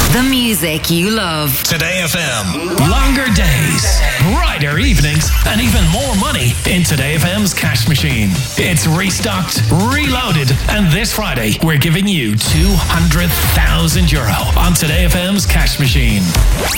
The music you love. Today FM. Longer days, brighter evenings, and even more money in Today FM's cash machine. It's restocked, reloaded, and this Friday we're giving you €200,000 on Today FM's cash machine.